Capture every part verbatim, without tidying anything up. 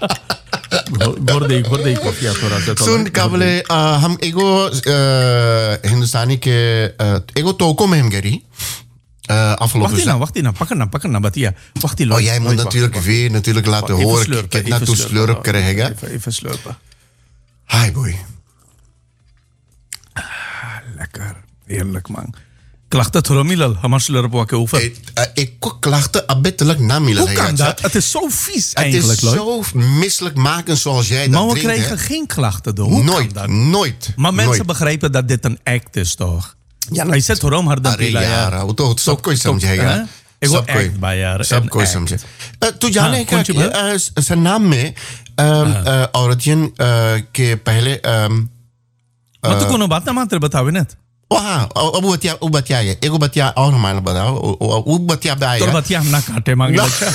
घोर दे घोर दे कॉफी थोड़ा सा सुन काबले हम एगो हिंदुस्तानी के एगो toko met hem geri. Uh, afgelopen wacht nou, wacht nou, pak nou, pak nou, Batia. Wacht die oh, jij moet natuurlijk wacht, weer natuurlijk laten even horen. Slurpen, ik heb net toe slurp krijgen. Even, even slurpen. Hi boy. Ah, lekker, heerlijk man. Klachten thora milal, hamar slurp wakke over. Ik ko klachten abettelijk na milal. Hoe kan dat? Het is zo vies eigenlijk. Het is zo misselijkmakend zoals jij dat drinkt. Maar we krijgen geen klachten door. Hoe nooit, kan dat? Nooit. Maar mensen nooit. begrijpen dat dit een act is toch? Ja, hij zet horom harder pila यार वो तो सब कोई समझेगा एगो एक्ट बा यार सब कोई समझे तू जाने का सन्नाम में औरतियन के पहले मत तो कोनो बात ना मात्र बतावे ना वहाँ अब बतिया वो बतिया है एगो बतिया और हमारे बताओ वो बतिया बताएगा तो बतिया हम ना काटे मांगे अच्छा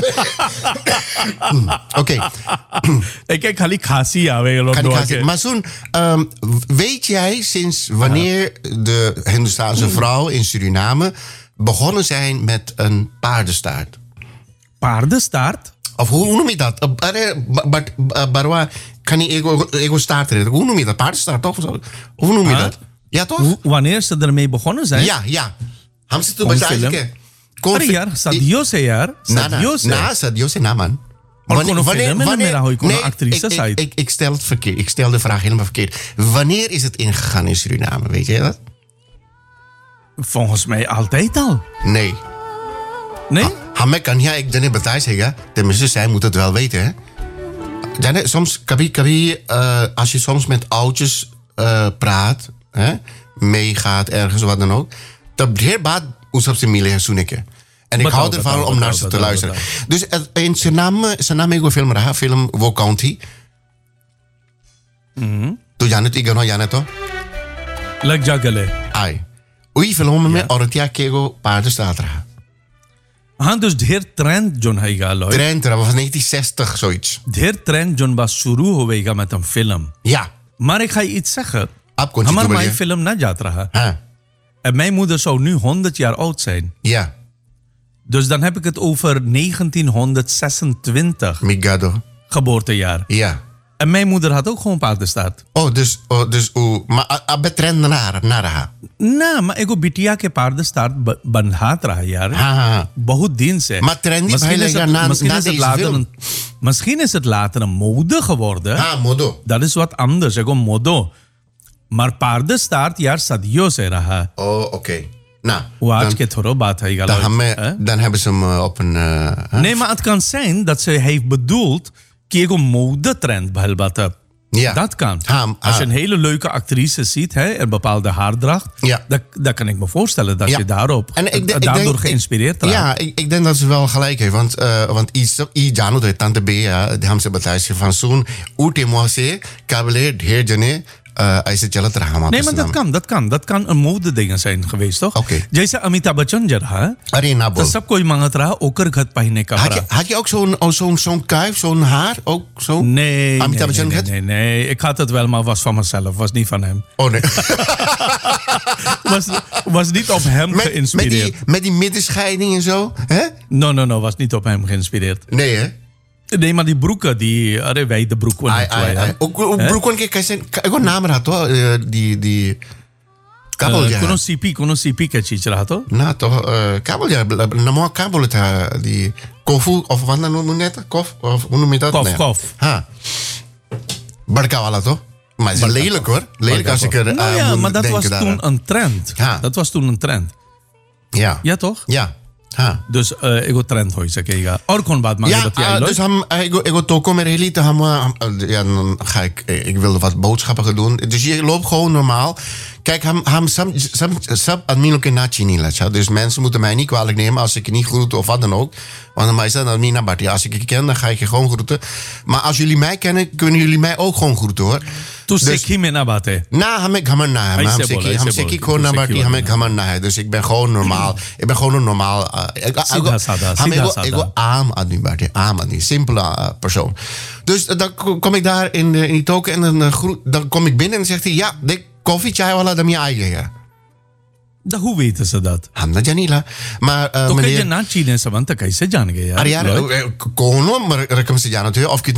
ओके ik kijk खाली खांसी आवे लोग खाली खांसी maar zo'n um, weet jij sinds wanneer de Hindoestaanse vrouwen in Suriname begonnen zijn met een paardenstaart? Paardenstaart? Of hoe, hoe noem je dat? Barwa kan niet ego, ego staart redden. Hoe noem je dat? Paardenstaart toch? Hoe noem je dat? Ja, toch? Hoe, wanneer ze ermee begonnen zijn? Ja, ja. Ham zit toen bij zijn. Aरे यार सदियों से यार सदियों से ना सदियों से ना man. Wanneer, wanneer, wanneer nee, nee, actrice ik, ik, ik, ik stel het verkeerd. Ik stel de vraag helemaal verkeerd. Wanneer is het ingegaan in Suriname? Weet je dat? Volgens mij altijd al. Nee. Nee? Hamek kan ja ik dan betaal zeggen. Tenminste, zij moet het wel weten. Hè? Jane, soms kabi kabi uh, als je soms met oudjes uh, praat, hè, meegaat ergens wat dan ook. Dat beheer baat usap se mile suneke. En ik betal, hou ervan betal, om betal, naar ze te betal, luisteren. betal. Dus in Suriname, Suriname ego film raha, film wo county. Mhm. Tu janet igano janeto. Lag jagale. Ai. Oei film में औरतिया के एगो paardenstaart raha. हाँ dus de heer trend John Heiga Lloyd. Trend dat was negentien zestig zoiets. De heer trend John was शुरू होवेगा met een film. Ja. Maar ik ga je iets zeggen. आप कौन सी हमारा तो mijn बोलिए? film na जात रहा. हाँ. En mijn moeder zou nu honderd jaar oud zijn. Ja. Dus dan heb ik het over negentienhonderdzesentwintig. Migado. Geboortejaar. Ja. En mijn moeder had ook gewoon paardenstaart. Oh, dus, oh, dus, oh, maar abe trend naar, naar रहा. ना मैं एगो बिटिया के पारदस्तार बंधात रहा यार हाँ हाँ बहुत दिन से maar trendy misschien is het, na, misschien na is het deze later film. een, misschien is het later een mode geworden. हाँ modo. Dat is wat anders एगो मोदो maar paardenstaart यार सदियों से रहा. Oh, oké. Okay. Nou, वो आज dan, के थोड़ा बात है dan, hebben, dan hebben ze hem uh, op een... Uh, nee, maar het kan zijn dat ze heeft bedoeld कि एगो mode trend बहल बात है. Ja. Dat kan. Ha, Als je ha. een hele leuke actrice ziet, hè, een bepaalde haardracht, Ja. dan, dan kan ik me voorstellen dat Ja. je daarop, En ik, de- ik daardoor denk, geïnspireerd ik, raakt. Ja, ik, ik denk dat ze wel gelijk heeft. Want, uh, want iets, iets jano de tante B, ja, de hamse bataille van zo'n oete moise, kabele, heer jane, ऐसे चलत रहा हमारे Nee, maar dat kan, dat kan. Dat kan een modedingen zijn geweest, toch? Oké. जैसे अमिताभ बच्चन जो रहा, अरे ना तो बोल सब कोई मांगत रहा ओकर घट पहनने का had je, बड़ा. had je ook zo'n oh, zo'n zo'n kuif, zo'n haar? Ook zo? Nee, Amitabh nee, Bachchan nee, het? nee, nee. Ik had het wel, maar was van mezelf. Was niet van hem. Oh nee. Was, was niet op hem met, met, geïnspireerd. die, met die middenscheiding en zo? Hè? No, no, no. Was niet op hem geïnspireerd. Nee hè? Nee, maar die broeken, die... Arre, wij de broek. Ai, ai, ai. Ook broeken ke कैसे एगो नाम रहा तो die die Kabul जा कोनो सीपी कोनो सीपी के चीज रहा तो ना तो काबुल जा नमो काबुल था die kofu of wat dan noem je het kof of hoe noem je dat Kof, kof. ha Barka wala toch maar het is lelijk hoor lelijk als ik er nou ja, maar dat was toen een trend. Ja. Dat was toen een trend. ja Ja toch? ja हाँ Dus uh, एगो ट्रेंड हो सकेगा और कौन बात मांगे ja, बतियाई uh, लो dus ham ego ego toko met hele te ham ja dan ga ik ik wilde wat boodschappen gaan doen dus je loopt gewoon normaal kijk ham ham sam sam sab admin ook na chini la dus mensen moeten mij niet kwalijk nemen als ik je niet groet of wat dan ook want dan is dat dan niet naar Bart als ik je ken dan ga ik je gewoon groeten maar als jullie mij kennen kunnen jullie mij ook gewoon groeten hoor तो सेखी में ना बात है ना हमें घमंड ना है हम सेकी हम सेकी खोर ना बाटी हमें घमंड ना है dus ik ben gewoon normaal ik ben gewoon een normaal सीधा साधा हम सीधा ego साधा ego aam admi baटी aam admi simpele uh, persoon dus uh, dan kom ik daar in, uh, in die token en dan, uh, groet, dan kom ik binnen en dan zegt hij ja de koffie chai wala dan je eigen ja दा hoe weten ze dat हम ना जानी ला maar uh, तो कहीं meneer ना चीने संबंध कैसे जान गए यार अरे यार कौन रकम से जाना थे of